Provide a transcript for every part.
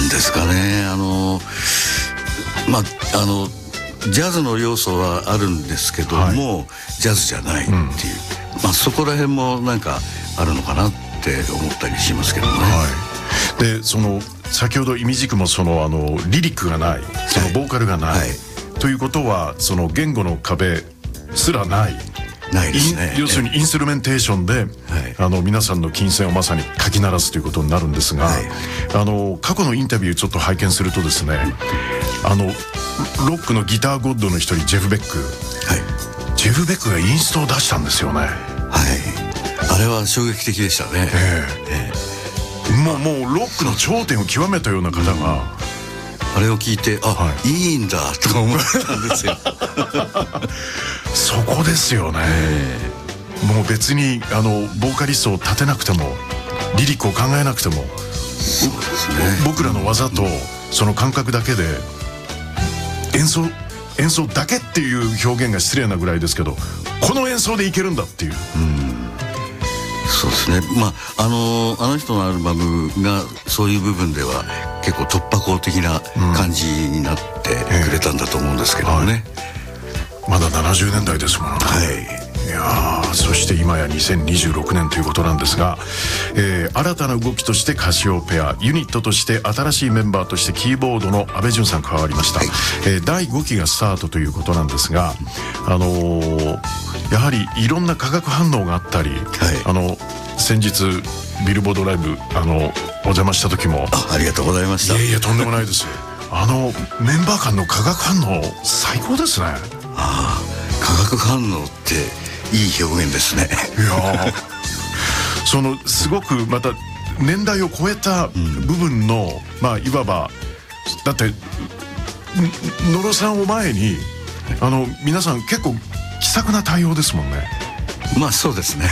ですかね、ジャズの要素はあるんですけども、ジャズじゃないっていう、そこら辺もなんかあるのかなって思ったりしますけどね。 で先ほどいみじくもリリックがない、ボーカルがない、ということは言語の壁すらないですね。 要するにインストゥルメンテーションで、皆さんの琴線をまさにかき鳴らすということになるんですが、過去のインタビューちょっと拝見するとですね、ロックのギターゴッドの一人ジェフ・ベック、ジェフ・ベックがインストを出したんですよね。 あれは衝撃的でしたね。 もうロックの頂点を極めたような方が、 あれを聞いていいんだと思ったんですよ。 そこですよね。もう別にボーカリストを立てなくてもリリックを考えなくても、僕らの技とその感覚だけで演奏だけっていう表現が失礼なぐらいですけど、この演奏でいけるんだっていう。 そうですね。あの人のアルバムがそういう部分では結構突破口的な感じになってくれたんだと思うんですけどね。 まだ70年代ですもんね。いやそして今や2026年ということなんですが、新たな動きとしてカシオペア、ユニットとして新しいメンバーとしてキーボードの阿部淳さん加わりました。第5期がスタートということなんですが、やはりいろんな化学反応があったり、先日ビルボードライブお邪魔した時も、 ありがとうございました。 いやとんでもないです。メンバー間の化学反応最高ですね。 化学反応っていい表現ですね。 いやすごくまた年代を超えた部分の、いわばだって野呂さんを前に皆さん結構気さくな対応ですもんね。 そうですね。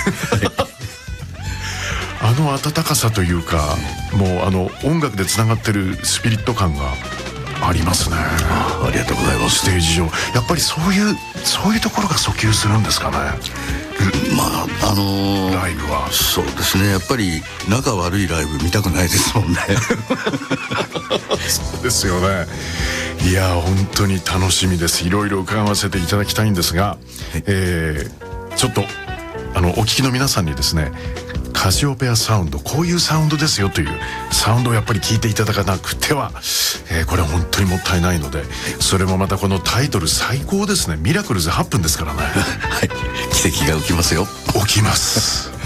温かさというか、もう音楽でつながってるスピリット感がありますね。 ありがとうございます。 ステージ上やっぱりそういうところが訴求するんですかね。ライブはそうですね。やっぱり仲悪いライブ見たくないですもんね。 そうですよね。いや本当に楽しみです。いろいろ伺わせていただきたいんですが、ちょっとお聞きの皆さんにですね、カシオペアサウンド、こういうサウンドですよというサウンドをやっぱり聞いていただかなくては、これは本当にもったいないので、それもまたこのタイトル最高ですね。ミラクルズ8分ですからね。 奇跡が起きますよ。 起きます。